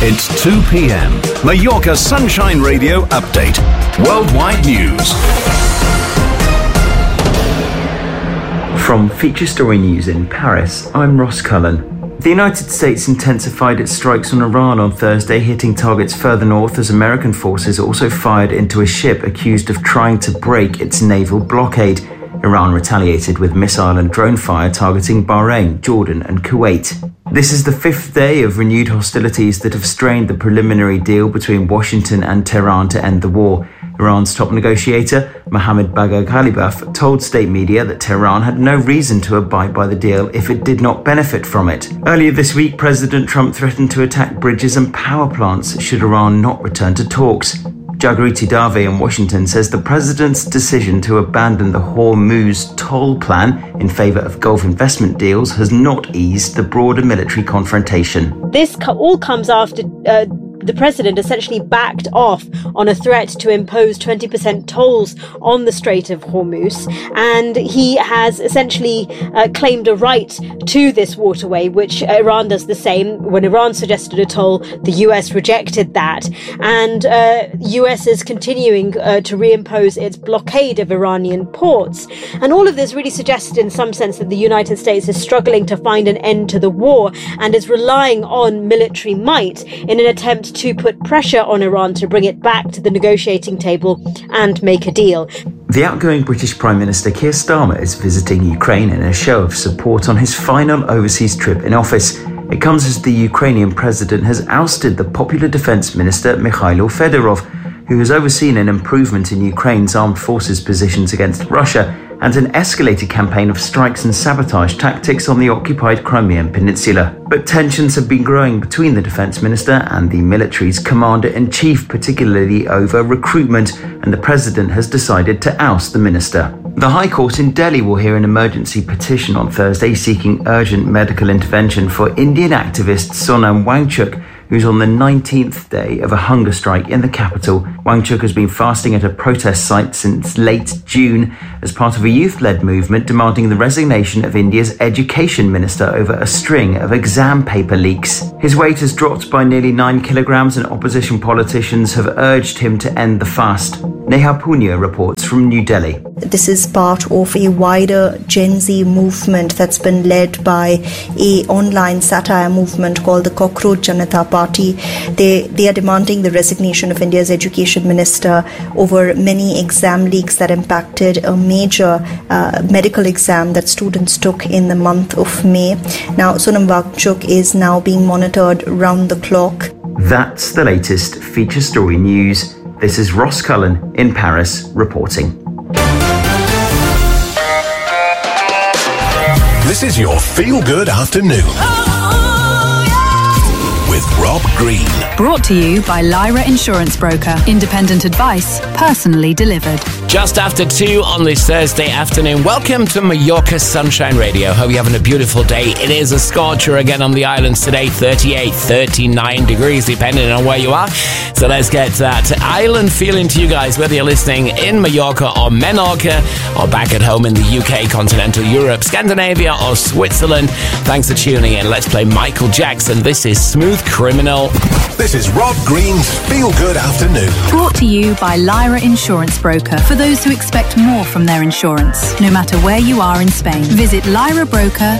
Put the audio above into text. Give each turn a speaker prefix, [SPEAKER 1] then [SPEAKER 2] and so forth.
[SPEAKER 1] It's 2 p.m. Mallorca Sunshine Radio Update. Worldwide news.
[SPEAKER 2] From Feature Story News in Paris, I'm Ross Cullen. The United States intensified its strikes on Iran on Thursday, hitting targets further north as American forces also fired into a ship accused of trying to break its naval blockade. Iran retaliated with missile and drone fire targeting Bahrain, Jordan and Kuwait. This is the fifth day of renewed hostilities that have strained the preliminary deal between Washington and Tehran to end the war. Iran's top negotiator, Mohammad Bagher Ghalibaf, told state media that Tehran had no reason to abide by the deal if it did not benefit from it. Earlier this week, President Trump threatened to attack bridges and power plants should Iran not return to talks. Jagriti Dave in Washington says the president's decision to abandon the Hormuz toll plan in favor of Gulf investment deals has not eased the broader military confrontation.
[SPEAKER 3] This all comes after the president essentially backed off on a threat to impose 20% tolls on the Strait of Hormuz, and he has essentially claimed a right to this waterway, which Iran does the same. When Iran suggested a toll, the US rejected that, and US is continuing to reimpose its blockade of Iranian ports. And all of this really suggests in some sense that the United States is struggling to find an end to the war and is relying on military might in an attempt to put pressure on Iran to bring it back to the negotiating table and make a deal.
[SPEAKER 2] The outgoing British Prime Minister Keir Starmer is visiting Ukraine in a show of support on his final overseas trip in office. It comes as the Ukrainian president has ousted the popular defense minister Mikhailo Fedorov, who has overseen an improvement in Ukraine's armed forces positions against Russia and an escalated campaign of strikes and sabotage tactics on the occupied Crimean Peninsula. But tensions have been growing between the defense minister and the military's commander-in-chief, particularly over recruitment, and the president has decided to oust the minister. The High Court in Delhi will hear an emergency petition on Thursday seeking urgent medical intervention for Indian activist Sonam Wangchuk, who's on the 19th day of a hunger strike in the capital. Wangchuk has been fasting at a protest site since late June as part of a youth-led movement demanding the resignation of India's education minister over a string of exam paper leaks. His weight has dropped by nearly 9 kilograms and opposition politicians have urged him to end the fast. Neha Punya reports from New Delhi.
[SPEAKER 4] This is part of a wider Gen Z movement that's been led by an online satire movement called the Cockroach Janata Party. They are demanding the resignation of India's education minister over many exam leaks that impacted a major medical exam that students took in the month of May. Now, Sonam Wangchuk is now being monitored round the clock.
[SPEAKER 2] That's the latest Feature Story News. This is Ross Cullen in Paris reporting.
[SPEAKER 1] This is your feel-good afternoon. With Rob Green.
[SPEAKER 5] Brought to you by Lyra Insurance Broker. Independent advice, personally delivered.
[SPEAKER 6] Just after 2 on this Thursday afternoon. Welcome to Mallorca Sunshine Radio. Hope you're having a beautiful day. It is a scorcher again on the islands today. 38, 39 degrees, depending on where you are. So let's get that island feeling to you guys, whether you're listening in Mallorca or Menorca or back at home in the UK, continental Europe, Scandinavia or Switzerland. Thanks for tuning in. Let's play Michael Jackson. This is Smooth Criminal.
[SPEAKER 1] This is Rob Green's Feel Good Afternoon.
[SPEAKER 5] Brought to you by Lyra Insurance Broker. For those who expect more from their insurance, no matter where you are in Spain. Visit lyrabroker.es.